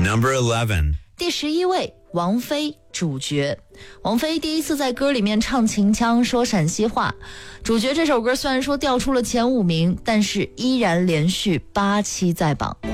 Number 11. 第11位，王菲，主角。王菲第一次在歌里面唱秦腔，说陕西话。主角这首歌虽然说掉出了前5名，但是依然连续8期在榜。